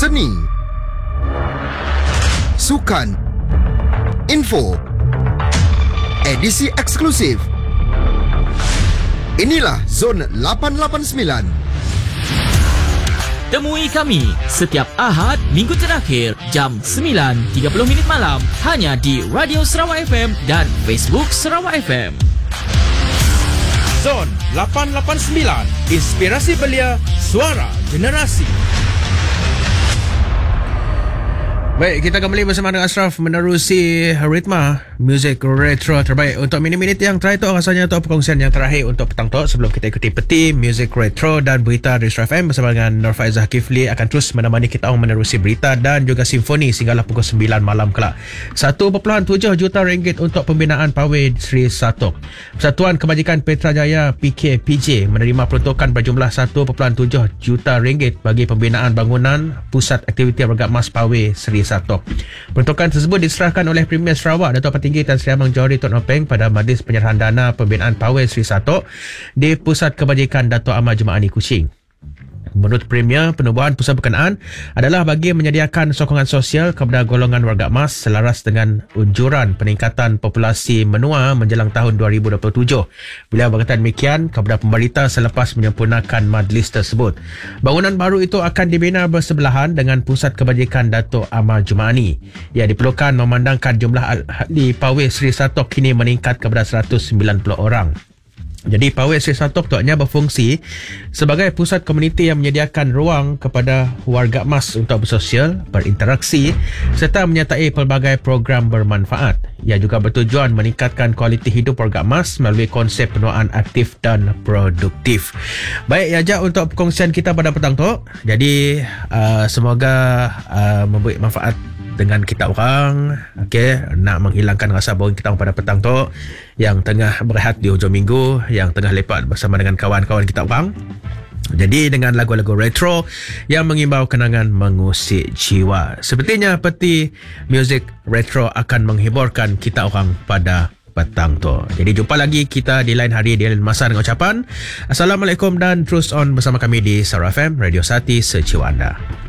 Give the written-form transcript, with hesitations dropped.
seni, sukan, info, edisi eksklusif. Inilah Zon 889. Temui kami setiap Ahad minggu terakhir jam 9.30 malam hanya di Radio Sarawak FM dan Facebook Sarawak FM. Zon 889, inspirasi belia, suara generasi. Baik, kita kembali bersama dengan Ashraf menerusi ritma muzik retro terbaik untuk minit-minit yang terakhir tu. Rasanya untuk perkongsian yang terakhir untuk petang tu sebelum kita ikuti peti muzik retro dan berita di Ashraf FM bersama dengan Nur Faizah Kifli akan terus menemani kita menerusi berita dan juga simfoni sehinggalah pukul 9 malam kelak. 1.7 juta ringgit untuk pembinaan Pawai Sri Satok. Persatuan Kebajikan Petrajaya PKPJ menerima peruntukan berjumlah 1.7 juta ringgit bagi pembinaan bangunan Pusat Aktiviti Warga Emas Pawai Sri Satok. Peruntukan tersebut diserahkan oleh Premier Sarawak Datuk Petinggi Tan Sri Amang Johari Tun Openg pada Majlis Penyerahan Dana Pembinaan Pawai Sri Satok di Pusat Kebajikan Datuk Ahmad Jumaani Kuching. Menurut Premier, penubuhan pusat berkenaan adalah bagi menyediakan sokongan sosial kepada golongan warga emas selaras dengan unjuran peningkatan populasi menua menjelang tahun 2027. Beliau berkata demikian kepada pemberita selepas menyempurnakan majlis tersebut. Bangunan baru itu akan dibina bersebelahan dengan Pusat Kebajikan Datuk Ahmad Jumaani. Ia diperlukan memandangkan jumlah ahli Pawai Sri Satok kini meningkat kepada 190 orang. Jadi Pawai Sri Satok tu hanya berfungsi sebagai pusat komuniti yang menyediakan ruang kepada warga emas untuk bersosial, berinteraksi serta menyertai pelbagai program bermanfaat. Ia juga bertujuan meningkatkan kualiti hidup warga emas melalui konsep penuaan aktif dan produktif. Baik, ya untuk perkongsian kita pada petang tu. Jadi semoga memberi manfaat dengan kita orang, nak menghilangkan rasa boring kita pada petang tu yang tengah berehat di hujung minggu, yang tengah lepak bersama dengan kawan-kawan kita orang. Jadi dengan lagu-lagu retro yang mengimbau kenangan mengusik jiwa. Sepertinya peti muzik retro akan menghiburkan kita orang pada petang tu. Jadi jumpa lagi kita di lain hari di lain masa dengan ucapan Assalamualaikum dan terus on bersama kami di Sarawak FM, Radio Sati Sejiwa Anda.